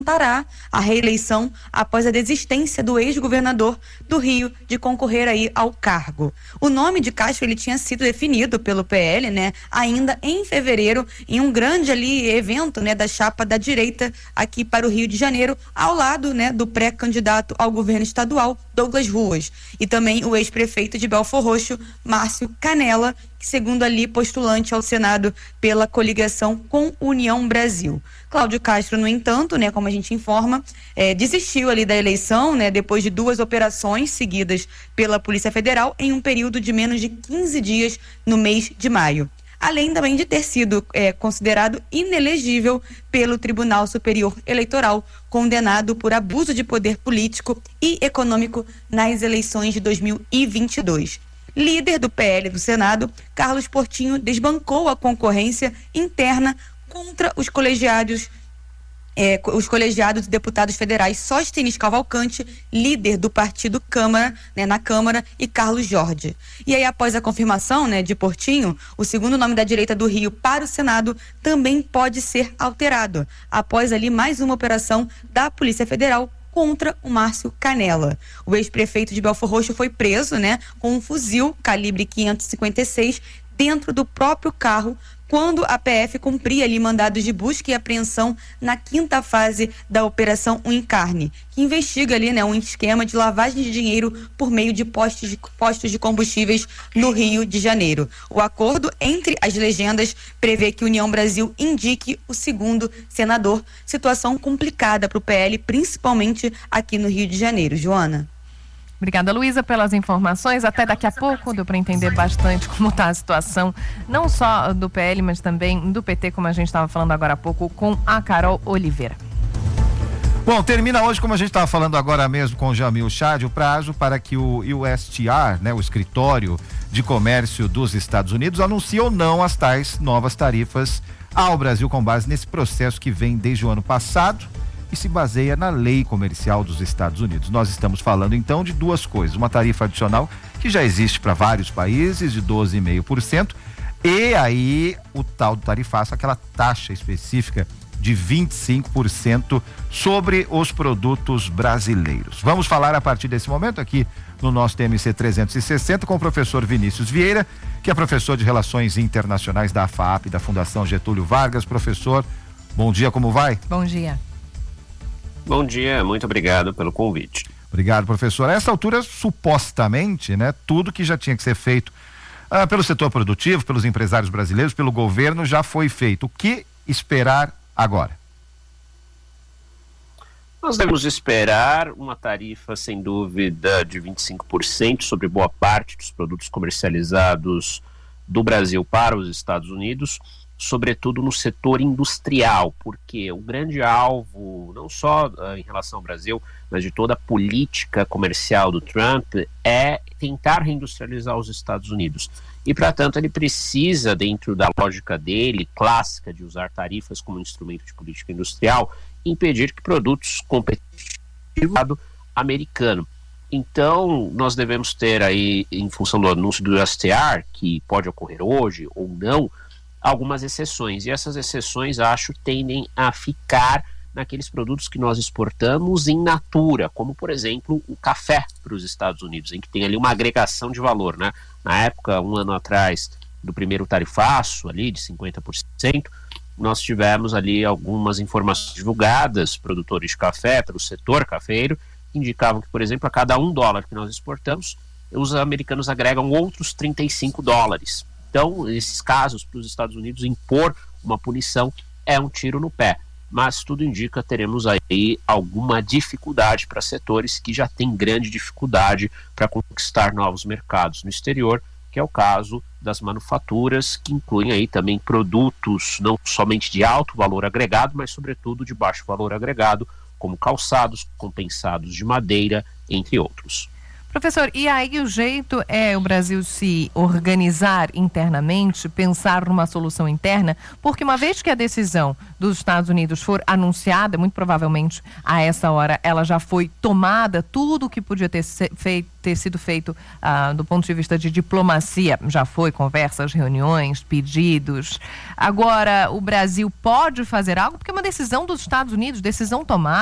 tentará a reeleição após a desistência do ex-governador do Rio de concorrer aí ao cargo. O nome de Castro ele tinha sido definido pelo PL, né, ainda em fevereiro, em um grande ali evento, né, da chapa da direita aqui para o Rio de Janeiro, ao lado, né, do pré-candidato ao governo estadual, Douglas Ruas, e também o ex-prefeito de Belfor Roxo, Márcio Canella, que segundo ali postulante ao Senado pela coligação com União Brasil. Cláudio Castro, no entanto, né, como a gente informa, desistiu ali da eleição, né, depois de 2 operações seguidas pela Polícia Federal em um período de menos de 15 dias no mês de maio. Além também de ter sido considerado inelegível pelo Tribunal Superior Eleitoral, condenado por abuso de poder político e econômico nas eleições de 2022. Líder do PL do Senado, Carlos Portinho desbancou a concorrência interna contra os colegiados de deputados federais Sóstenes Cavalcante, líder do partido Câmara, né, na Câmara, e Carlos Jorge. E aí, após a confirmação, né, de Portinho, o segundo nome da direita do Rio para o Senado também pode ser alterado, após ali mais uma operação da Polícia Federal contra o Márcio Canella. O ex-prefeito de Belfor Roxo foi preso, né, com um fuzil calibre 556 dentro do próprio carro, quando a PF cumpria ali mandados de busca e apreensão na 5ª fase da Operação Encarne, que investiga ali, né, um esquema de lavagem de dinheiro por meio de postos de combustíveis no Rio de Janeiro. O acordo entre as legendas prevê que União Brasil indique o segundo senador, situação complicada para o PL, principalmente aqui no Rio de Janeiro. Joana. Obrigada, Luísa, pelas informações. Até daqui a pouco deu para entender bastante como está a situação, não só do PL, mas também do PT, como a gente estava falando agora há pouco, com a Carol Oliveira. Bom, termina hoje, como a gente estava falando agora mesmo com o Jamil Chad, o prazo para que o USTR, né, o Escritório de Comércio dos Estados Unidos, anuncie ou não as tais novas tarifas ao Brasil, com base nesse processo que vem desde o ano passado e se baseia na lei comercial dos Estados Unidos. Nós estamos falando então de 2 coisas: uma tarifa adicional que já existe para vários países de 12,5%, e aí o tal do tarifaço, aquela taxa específica de 25% sobre os produtos brasileiros. Vamos falar a partir desse momento aqui no nosso TMC 360 com o professor Vinícius Vieira, que é professor de Relações Internacionais da FAAP, da Fundação Getúlio Vargas. Professor, bom dia, como vai? Bom dia. Bom dia, muito obrigado pelo convite. Obrigado, professor. A essa altura, supostamente, né, tudo que já tinha que ser feito pelo setor produtivo, pelos empresários brasileiros, pelo governo, já foi feito. O que esperar agora? Nós devemos esperar uma tarifa, sem dúvida, de 25% sobre boa parte dos produtos comercializados do Brasil para os Estados Unidos, sobretudo no setor industrial, porque o grande alvo, não só em relação ao Brasil, mas de toda a política comercial do Trump, é tentar reindustrializar os Estados Unidos. E, para tanto, ele precisa, dentro da lógica dele, clássica de usar tarifas como instrumento de política industrial, impedir que produtos competitivos americano. Então, nós devemos ter aí, em função do anúncio do USTR, que pode ocorrer hoje ou não, algumas exceções, e essas exceções, acho, tendem a ficar naqueles produtos que nós exportamos in natura, como, por exemplo, o café para os Estados Unidos, em que tem ali uma agregação de valor, né? Na época, um ano atrás, do primeiro tarifaço ali de 50%, nós tivemos ali algumas informações divulgadas, produtores de café, pelo setor cafeiro, que indicavam que, por exemplo, a cada $1 que nós exportamos, os americanos agregam outros $35. Então, nesses casos, para os Estados Unidos impor uma punição é um tiro no pé. Mas tudo indica que teremos aí alguma dificuldade para setores que já têm grande dificuldade para conquistar novos mercados no exterior, que é o caso das manufaturas, que incluem aí também produtos não somente de alto valor agregado, mas sobretudo de baixo valor agregado, como calçados, compensados de madeira, entre outros. Professor, e aí o jeito é o Brasil se organizar internamente, pensar numa solução interna, porque uma vez que a decisão dos Estados Unidos for anunciada, muito provavelmente a essa hora ela já foi tomada, tudo o que podia ter sido feito do ponto de vista de diplomacia já foi, conversas, reuniões, pedidos. Agora, o Brasil pode fazer algo, porque é uma decisão dos Estados Unidos, decisão tomada.